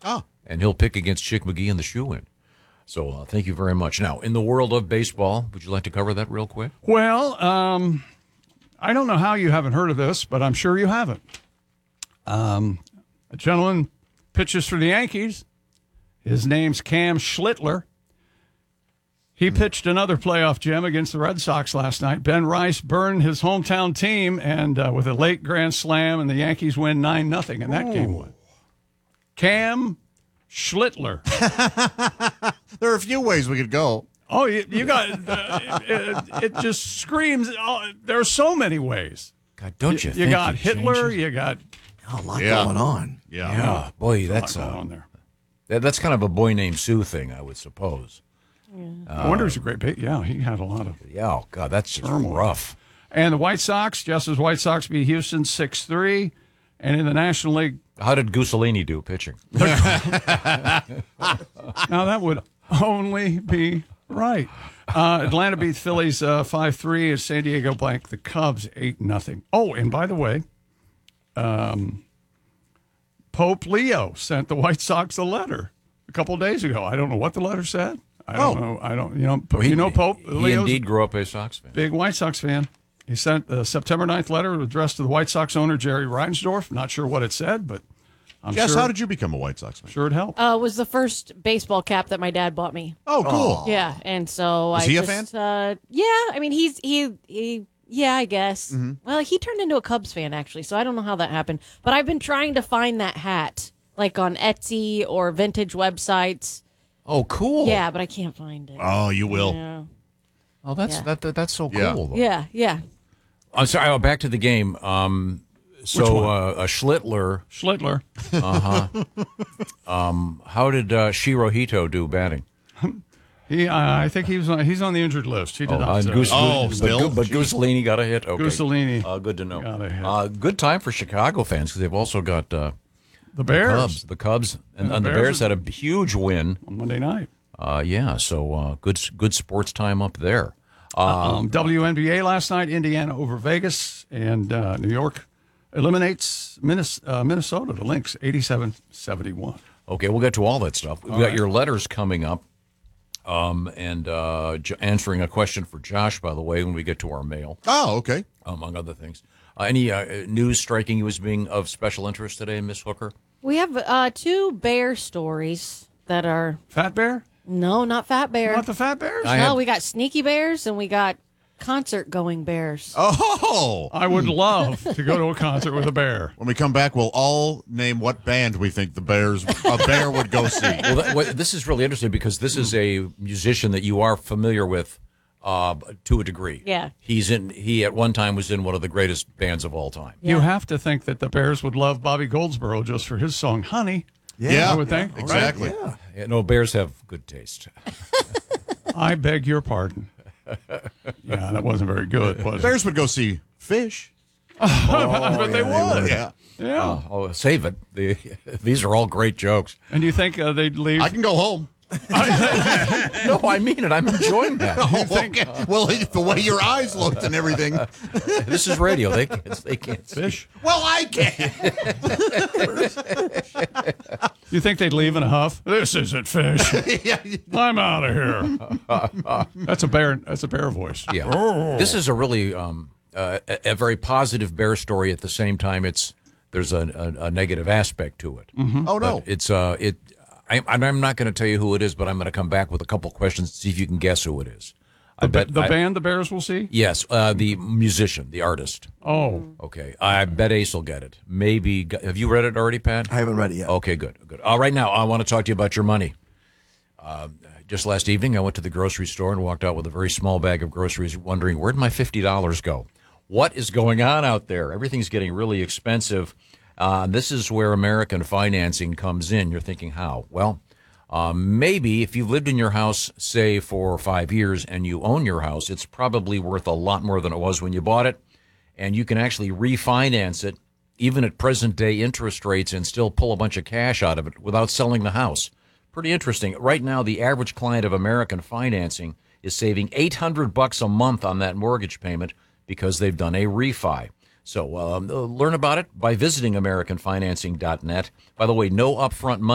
Oh. And he'll pick against Chick McGee in the shoe-in. So thank you very much. Now, in the world of baseball, would you like to cover that real quick? Well, I don't know how you haven't heard of this, but I'm sure you haven't. A gentleman pitches for the Yankees. His name's Cam Schlittler. He pitched another playoff gem against the Red Sox last night. Ben Rice burned his hometown team and with a late grand slam, and the Yankees win 9-0 in that game. One. Cam Schlittler. There are a few ways we could go. Oh, you got it just screams. Oh, there are so many ways. God, don't you? You got Hitler. You got a lot going on. Yeah, boy, that's on there. That's kind of a Boy Named Sue thing, I would suppose. I wonder he's a great bait. Yeah, he had a lot of. Yeah, oh, God, that's just rough. And the White Sox, just as White Sox beat Houston 6-3, and in the National League. How did Gusalini do pitching? Now that would only be right. Atlanta beat Phillies 5-3 as San Diego blanked the Cubs 8-0. Oh, and by the way, Pope Leo sent the White Sox a letter a couple of days ago. I don't know what the letter said. I don't know. I don't. Pope. He indeed grew up a Sox fan. Big White Sox fan. He sent a September 9th letter addressed to the White Sox owner Jerry Reinsdorf. Not sure what it said, but I'm Jess, sure. How did you become a White Sox fan? Sure, it helped. It was the first baseball cap that my dad bought me. Oh, cool. Yeah, and so Was he a fan? Yeah, I mean he. Yeah, I guess. Mm-hmm. Well, he turned into a Cubs fan actually, so I don't know how that happened. But I've been trying to find that hat, like on Etsy or vintage websites. Oh, cool. Yeah, but I can't find it. Oh, you will. Yeah. Oh, that's so Yeah. cool. Though. Yeah. I'm sorry. Oh, back to the game. A Schlittler. Schlittler. How did Shirohito do batting? I think he's on the injured list. He did not. Still? But Gusalini got a hit. Okay. Gusalini. Good to know. got a hit. Good time for Chicago fans because they've also got The Bears. The Cubs, and the the Bears Bears had a huge win. On Monday night. So good sports time up there. WNBA last night, Indiana over Vegas, and New York eliminates Minnesota, the Lynx, 87-71. Okay, we'll get to all that stuff. We've got your letters coming up, and answering a question for Josh, by the way, when we get to our mail. Oh, okay. Among other things. Any news striking you as being of special interest today, Miss Hooker? We have two bear stories that are Fat Bear? no, not fat bear. Not the Fat Bears? We got sneaky bears and we got concert-going bears. Oh! I would love to go to a concert with a bear. When we come back, we'll all name what band we think a bear would go see. Well, this is really interesting because this is a musician that you are familiar with to a degree. Yeah. He at one time was in one of the greatest bands of all time. You have to think that the Bears would love Bobby Goldsboro just for his song, Honey. Yeah, I would think. exactly. Right? Yeah, no, Bears have good taste. I beg your pardon. Yeah, that wasn't very good, was it? Bears would go see Fish. But they would. Yeah. Yeah. Save it. These are all great jokes. And do you think they'd leave? I can go home. No, I mean it. I'm enjoying that. Okay. Well, the way your eyes looked and everything. This is radio. They can't Fish? Well, I can. You think they'd leave in a huff? This isn't Fish. Yeah. I'm out of here. That's a bear. That's a bear voice. Yeah. This is a really a very positive bear story. At the same time, there's a negative aspect to it. Mm-hmm. Oh, no. But it's I'm not going to tell you who it is, but I'm going to come back with a couple questions to see if you can guess who it is. The band the Bears will see? Yes, the musician, the artist. Oh. Okay, I bet Ace will get it. Maybe. Have you read it already, Pat? I haven't read it yet. Okay, good. Right now, I want to talk to you about your money. Just last evening, I went to the grocery store and walked out with a very small bag of groceries, wondering, where'd my $50 go? What is going on out there? Everything's getting really expensive. This is where American financing comes in. You're thinking, how? Well, maybe if you've lived in your house, say, for 5 years and you own your house, it's probably worth a lot more than it was when you bought it. And you can actually refinance it, even at present-day interest rates, and still pull a bunch of cash out of it without selling the house. Pretty interesting. Right now, the average client of American financing is saving $800 a month on that mortgage payment because they've done a refi. So learn about it by visiting AmericanFinancing.net. By the way, no upfront money.